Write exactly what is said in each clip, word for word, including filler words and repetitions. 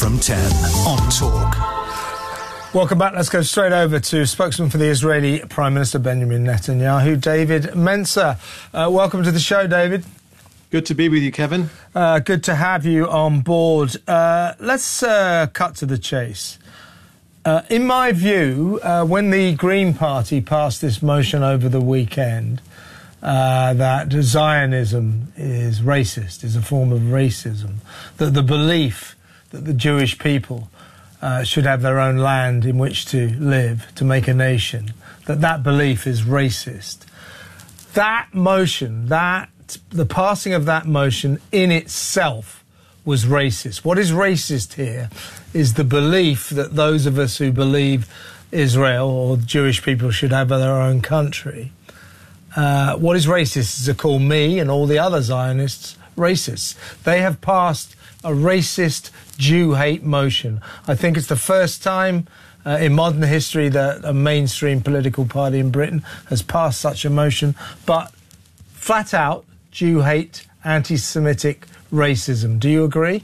from ten on Talk. Welcome back. Let's go straight over to spokesman for the Israeli Prime Minister Benjamin Netanyahu, David Mencer. Uh, welcome to the show, David. Good to be with you, Kevin. Uh, good to have you on board. Uh, let's uh, cut to the chase. Uh, in my view, uh, when the Green Party passed this motion over the weekend, uh, that Zionism is racist, is a form of racism, that the belief that the Jewish people uh, should have their own land in which to live, to make a nation, that that belief is racist. That motion, that the passing of that motion in itself was racist. What is racist here is the belief that those of us who believe Israel or Jewish people should have their own country. Uh, what is racist is to call me and all the other Zionists racists. They have passed a racist Jew hate motion. I think it's the first time uh, in modern history that a mainstream political party in Britain has passed such a motion, but flat out Jew hate, anti-Semitic racism. Do you agree?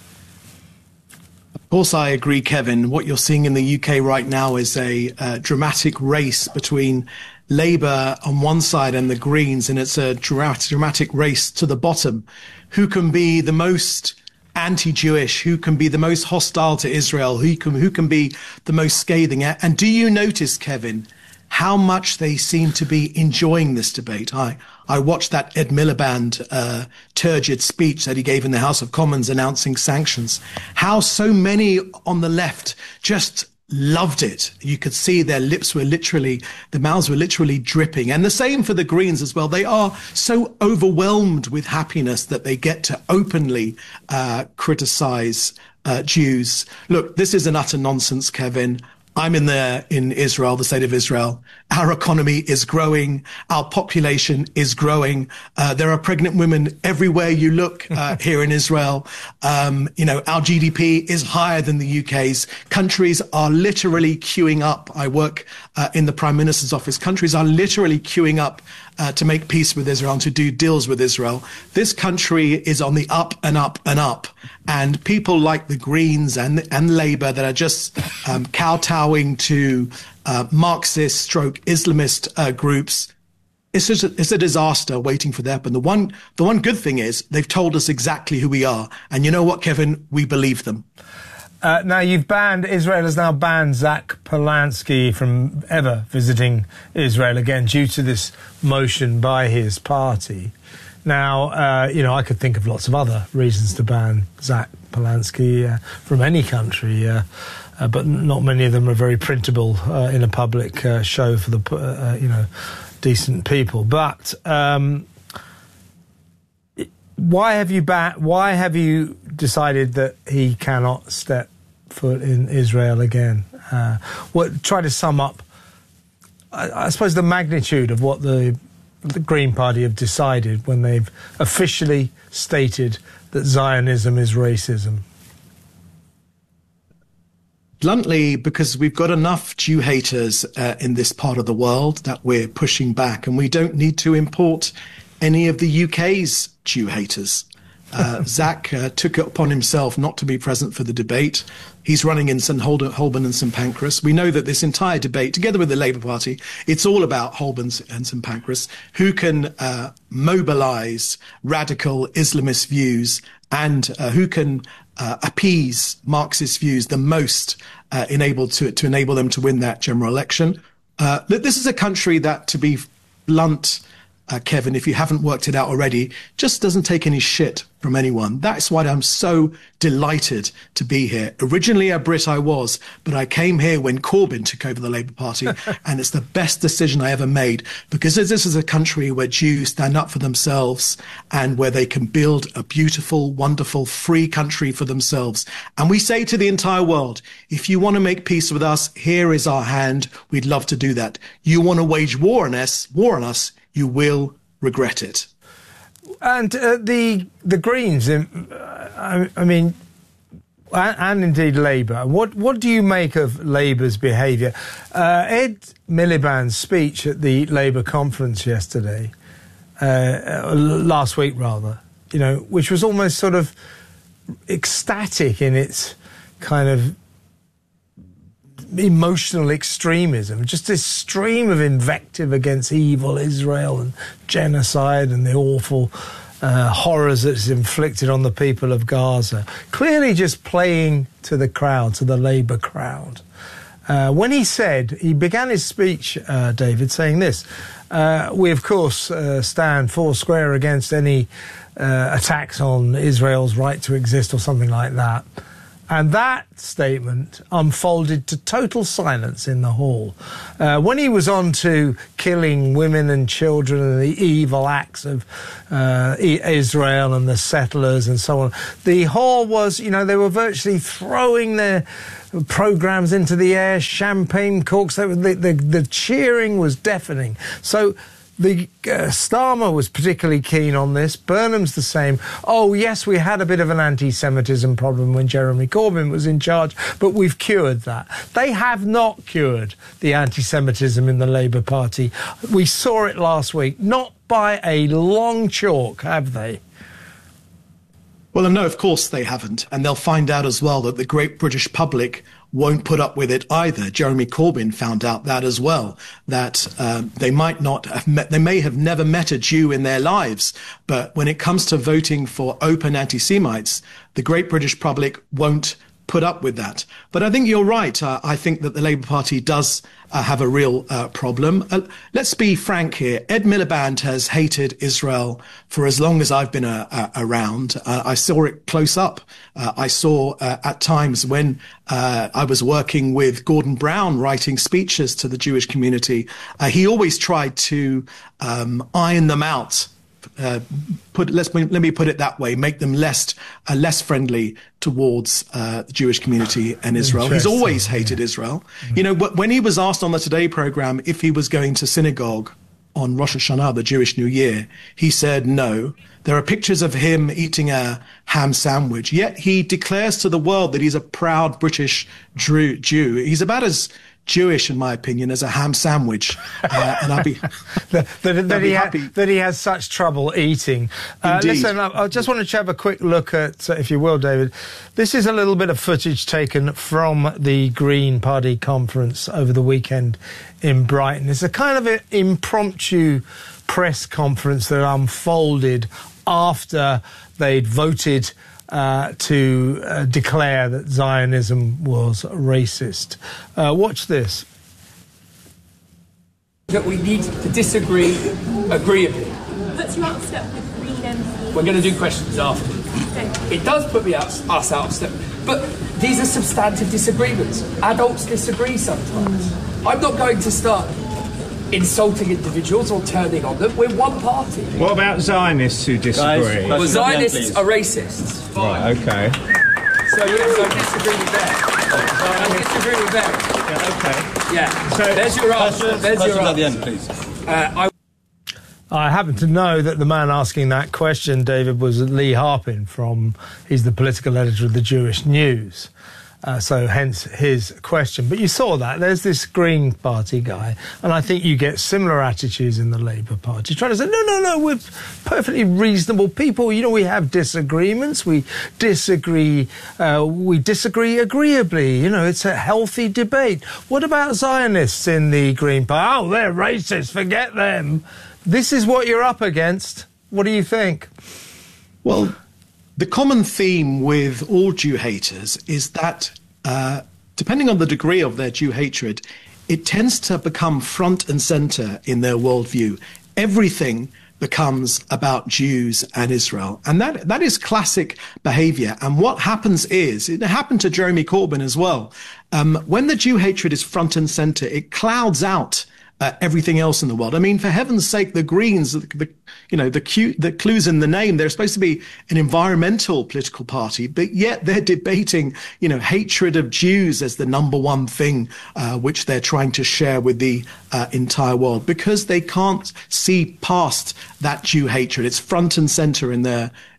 Of course I agree, Kevin. What you're seeing in the U K right now is a uh, dramatic race between Labour on one side and the Greens, and it's a dramatic, dramatic race to the bottom. Who can be the most anti-Jewish? Who can be the most hostile to Israel? Who can, who can be the most scathing? And do you notice, Kevin, how much they seem to be enjoying this debate? I, I watched that Ed Miliband uh, turgid speech that he gave in the House of Commons announcing sanctions. How so many on the left just loved it. You could see their lips were literally, the mouths were literally dripping. And the same for the Greens as well. They are so overwhelmed with happiness that they get to openly uh, criticize uh, Jews. Look, this is an utter nonsense, Kevin. I'm in there in Israel, the state of Israel. Our economy is growing. Our population is growing. Uh, there are pregnant women everywhere you look uh, here in Israel. Um, you know, our G D P is higher than the U K's. Countries are literally queuing up. I work uh, in the Prime Minister's office. Countries are literally queuing up Uh, to make peace with Israel and to do deals with Israel. This country is on the up and up and up. And people like the Greens and, and Labour that are just um, kowtowing to uh, Marxist stroke Islamist uh, groups, it's, just a, it's a disaster waiting for them. And the one, the one good thing is they've told us exactly who we are. And you know what, Kevin? We believe them. Uh, now, you've banned, Israel has now banned Zach Polanski from ever visiting Israel again due to this motion by his party. Now, uh, you know, I could think of lots of other reasons to ban Zach Polanski uh, from any country, uh, uh, but not many of them are very printable uh, in a public uh, show for the, uh, you know, decent people. But um, why have you ba- why have you decided that he cannot step foot in Israel again? Uh, what? Try to sum up, I, I suppose, the magnitude of what the, the Green Party have decided when they've officially stated that Zionism is racism. Bluntly, because we've got enough Jew haters uh, in this part of the world that we're pushing back, and we don't need to import any of the U K's Jew haters. Uh, Zach uh, took it upon himself not to be present for the debate. He's running in Saint Holborn and Saint Pancras. We know that this entire debate, together with the Labour Party, it's all about Holborn and Saint Pancras, who can uh, mobilise radical Islamist views and uh, who can uh, appease Marxist views the most, uh, enabled to, to enable them to win that general election. Uh, this is a country that, to be blunt, Uh, Kevin, if you haven't worked it out already, just doesn't take any shit from anyone. That's why I'm so delighted to be here. Originally a Brit I was, but I came here when Corbyn took over the Labour Party, and it's the best decision I ever made, because this is a country where Jews stand up for themselves and where they can build a beautiful, wonderful, free country for themselves. And we say to the entire world, if you want to make peace with us, here is our hand. We'd love to do that. You want to wage war on us, war on us, you will regret it. And uh, the the Greens, uh, I, I mean, and, and indeed Labour, what what do you make of Labour's behaviour? Uh, Ed Miliband's speech at the Labour conference yesterday, uh, last week rather, you know, which was almost sort of ecstatic in its kind of emotional extremism, just this stream of invective against evil Israel and genocide and the awful uh, horrors that's inflicted on the people of Gaza. Clearly just playing to the crowd, to the Labour crowd. Uh, when he said, he began his speech, uh, David, saying this, uh, we of course uh, stand four square against any uh, attacks on Israel's right to exist or something like that. And that statement unfolded to total silence in the hall. Uh, when he was on to killing women and children and the evil acts of uh, Israel and the settlers and so on, the hall was, you know, they were virtually throwing their programmes into the air, champagne corks. The, the, the cheering was deafening. So the uh, Starmer was particularly keen on this. Burnham's the same. Oh, yes, we had a bit of an anti-Semitism problem when Jeremy Corbyn was in charge, but we've cured that. They have not cured the anti-Semitism in the Labour Party. We saw it last week. Not by a long chalk, have they? Well, no, of course they haven't. And they'll find out as well that the great British public won't put up with it either. Jeremy Corbyn found out that as well, that um, they might not have met, they may have never met a Jew in their lives, but when it comes to voting for open anti-Semites, the great British public won't put up with that. But I think you're right. Uh, I think that the Labour Party does uh, have a real uh, problem. Uh, let's be frank here. Ed Miliband has hated Israel for as long as I've been uh, uh, around. Uh, I saw it close up. Uh, I saw uh, at times when uh, I was working with Gordon Brown writing speeches to the Jewish community, uh, he always tried to um, iron them out. Uh, put let's let me put it that way, make them less uh, less friendly towards uh, the Jewish community and Israel. He's always hated yeah. Israel. Mm-hmm. You know, when he was asked on the Today programme if he was going to synagogue on Rosh Hashanah, the Jewish New Year, he said no. There are pictures of him eating a ham sandwich, yet he declares to the world that he's a proud British Jew. He's about as Jewish, in my opinion, as a ham sandwich, uh, and I'd be that, that, that, be he happy. Ha- that he has such trouble eating. Uh, listen, I, I just want to have a quick look at, uh, if you will, David. This is a little bit of footage taken from the Green Party conference over the weekend in Brighton. It's a kind of an impromptu press conference that unfolded after they'd voted Uh, to uh, declare that Zionism was racist. Uh, watch this. That we need to disagree agreeably. Puts you out of step with Green M P. We're going to do questions after. Okay. It does put me out, us out of step. But these are substantive disagreements. Adults disagree sometimes. Mm. I'm not going to start insulting individuals or turning on them. We're one party. What about Zionists who disagree? Guys, well, Zionists end, are racists. Fine. Right, okay. So, yeah, so I disagree with them. I disagree with them. Yeah, okay. Yeah. So, there's your answer. There's your answer. At the end, please. Uh, I I happen to know that the man asking that question, David, was Lee Harpin from, he's the political editor of the Jewish News. Uh, so hence his question. But you saw that. There's this Green Party guy, and I think you get similar attitudes in the Labour Party, trying to say, no, no, no, we're perfectly reasonable people. You know, we have disagreements. We disagree. Uh, we disagree agreeably. You know, it's a healthy debate. What about Zionists in the Green Party? Oh, they're racist. Forget them. This is what you're up against. What do you think? Well, the common theme with all Jew haters is that, uh, depending on the degree of their Jew hatred, it tends to become front and center in their worldview. Everything becomes about Jews and Israel. And that that is classic behavior. And what happens is, it happened to Jeremy Corbyn as well. Um, when the Jew hatred is front and center, it clouds out Uh, everything else in the world. I mean, for heaven's sake, the Greens, the, the, you know, the, cue, the clues in the name, they're supposed to be an environmental political party, but yet they're debating, you know, hatred of Jews as the number one thing uh, which they're trying to share with the uh, entire world, because they can't see past that Jew hatred. It's front and center in their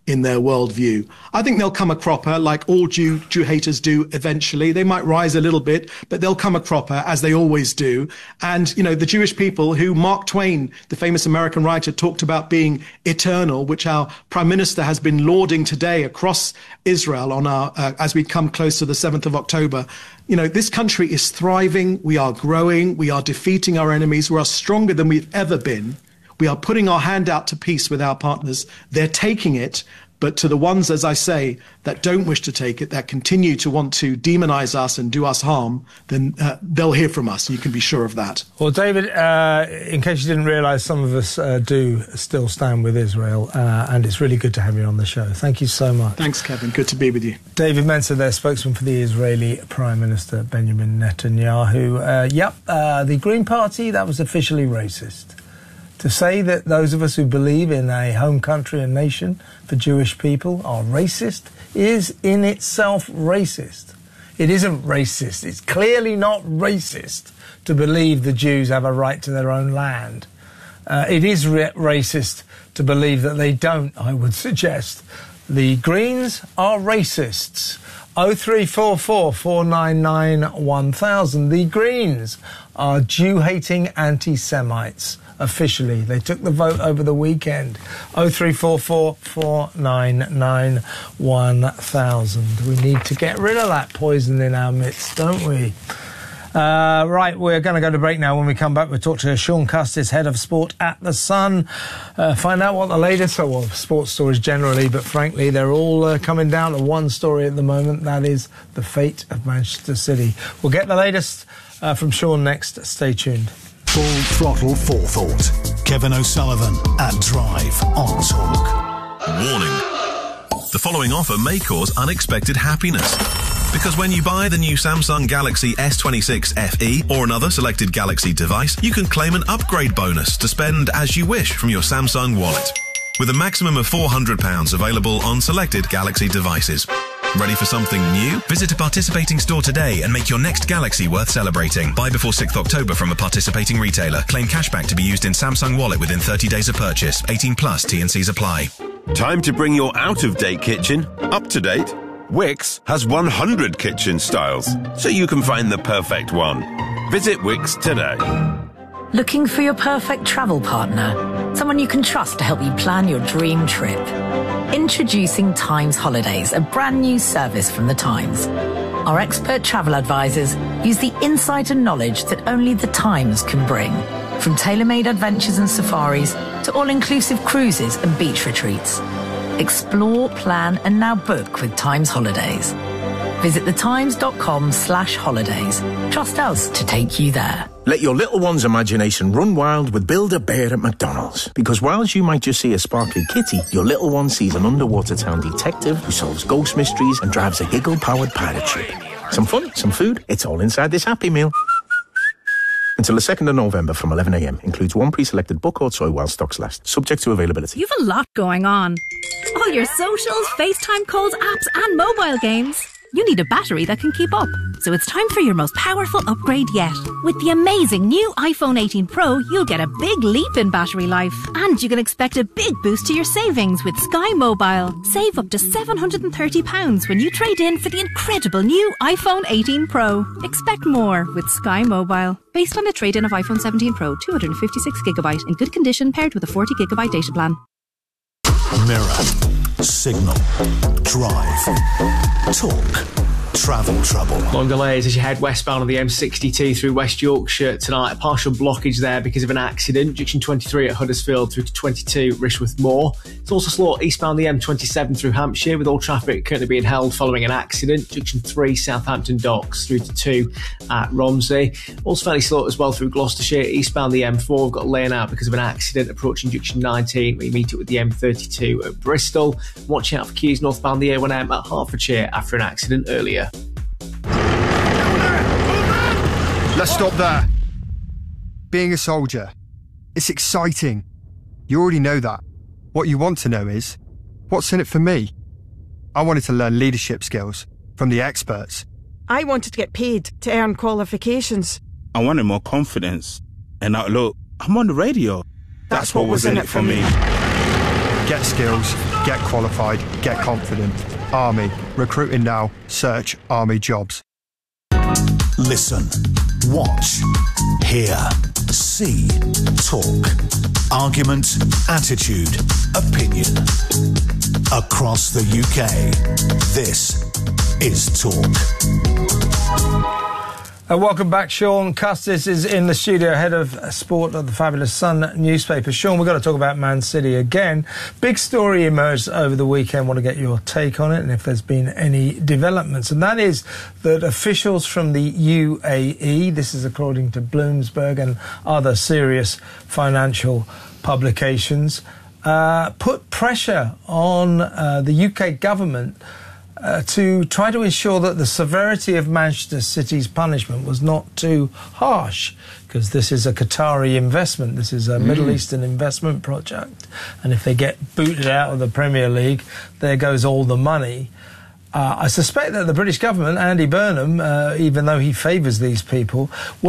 in their worldview. I think they'll come a cropper like all Jew, Jew haters do eventually. They might rise a little bit, but they'll come a cropper as they always do. And, you know, the Jewish people who Mark Twain, the famous American writer, talked about being eternal, which our Prime Minister has been lauding today across Israel on our, uh, as we come close to the seventh of October. You know, this country is thriving. We are growing. We are defeating our enemies. We are stronger than we've ever been. We are putting our hand out to peace with our partners. They're taking it. But to the ones, as I say, that don't wish to take it, that continue to want to demonize us and do us harm, then uh, they'll hear from us. You can be sure of that. Well, David, uh, in case you didn't realise, some of us uh, do still stand with Israel, uh, and it's really good to have you on the show. Thank you so much. Thanks, Kevin. Good to be with you. David Mencer there, spokesman for the Israeli Prime Minister Benjamin Netanyahu. Uh, yep, uh, the Green Party, that was officially racist. To say that those of us who believe in a home country and nation for Jewish people are racist is in itself racist. It isn't racist. It's clearly not racist to believe the Jews have a right to their own land. Uh, it is ra- racist to believe that they don't, I would suggest. The Greens are racists. oh three four four, four nine nine, one thousand. The Greens are Jew-hating anti-Semites. Officially, they took the vote over the weekend. oh three four four, four nine nine, one thousand. We need to get rid of that poison in our midst, don't we? Uh, right, we're going to go to break now. When we come back, we'll talk to Sean Custis, head of sport at The Sun. Uh, find out what the latest, oh, well, sports stories generally, but frankly, they're all uh, coming down to one story at the moment. That is the fate of Manchester City. We'll get the latest uh, from Sean next. Stay tuned. Full Throttle Forethought. Kevin O'Sullivan at Drive on Talk. Warning. The following offer may cause unexpected happiness. Because when you buy the new Samsung Galaxy S twenty-six F E or another selected Galaxy device, you can claim an upgrade bonus to spend as you wish from your Samsung wallet. With a maximum of four hundred pounds available on selected Galaxy devices. Ready for something new? Visit a participating store today and make your next Galaxy worth celebrating. Buy before sixth of October from a participating retailer. Claim cashback to be used in Samsung Wallet within thirty days of purchase. eighteen plus, T and C's apply. Time to bring your out-of-date kitchen up to date. Wix has one hundred kitchen styles, so you can find the perfect one. Visit Wix today. Looking for your perfect travel partner? Someone you can trust to help you plan your dream trip? Introducing Times Holidays, a brand new service from the Times. Our expert travel advisors use the insight and knowledge that only the Times can bring. From tailor-made adventures and safaris to all-inclusive cruises and beach retreats. Explore, plan and now book with Times Holidays. Visit thetimes.com slash holidays. Trust us to take you there. Let your little one's imagination run wild with Build-A-Bear at McDonald's. Because whilst you might just see a sparkly kitty, your little one sees an underwater town detective who solves ghost mysteries and drives a giggle-powered pirate ship. Some fun, some food, it's all inside this Happy Meal. Until the second of November from eleven a.m. Includes one pre-selected book or toy while stocks last. Subject to availability. You've a lot going on. All your socials, FaceTime calls, apps and mobile games. You need a battery that can keep up. So it's time for your most powerful upgrade yet. With the amazing new iPhone eighteen Pro, you'll get a big leap in battery life. And you can expect a big boost to your savings with Sky Mobile. Save up to seven hundred thirty pounds when you trade in for the incredible new iPhone eighteen Pro. Expect more with Sky Mobile. Based on a trade-in of iPhone seventeen Pro, two hundred fifty-six gigabyte in good condition paired with a forty gigabyte data plan. Mirror, Signal, Drive, Talk, Travel Trouble. Long delays as you head westbound on the M sixty-two through West Yorkshire tonight. A partial blockage there because of an accident. Junction twenty-three at Huddersfield through to twenty-two Rishworth Moor. It's also slow eastbound the M twenty-seven through Hampshire with all traffic currently being held following an accident. Junction three Southampton Docks through to two at Romsey. Also fairly slow as well through Gloucestershire. Eastbound the M four, we've got a lane out because of an accident approaching Junction nineteen. We meet it with the M thirty-two at Bristol. Watch out for queues northbound the A one M at Hertfordshire after an accident earlier. Let's stop there. Being a soldier, it's exciting. You already know that. What you want to know is, what's in it for me? I wanted to learn leadership skills from the experts. I wanted to get paid to earn qualifications. I wanted more confidence. And now look, I'm on the radio. That's, That's what, what was in it for me. Get skills, Get qualified, get confident. Army. Recruiting now. Search Army Jobs. Listen, watch, hear, see, talk. Argument, attitude, opinion. Across the U K, this is Talk. Uh, welcome back. Sean Custis is in the studio, head of sport at the Fabulous Sun newspaper. Sean, we've got to talk about Man City again. Big story emerged over the weekend. Want to get your take on it and if there's been any developments. And that is that officials from the U A E, this is according to Bloomberg and other serious financial publications, uh, put pressure on uh, the U K government Uh, to try to ensure that the severity of Manchester City's punishment was not too harsh, because this is a Qatari investment, this is a mm. Middle Eastern investment project, and if they get booted out of the Premier League, there goes all the money. Uh, I suspect that the British government, Andy Burnham, uh, even though he favours these people,